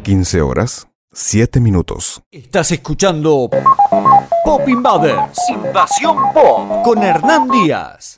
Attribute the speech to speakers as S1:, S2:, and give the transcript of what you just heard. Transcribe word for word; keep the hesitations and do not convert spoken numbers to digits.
S1: quince horas, siete minutos.
S2: Estás escuchando Pop Invaders, Invasión Pop, con Hernán Díaz.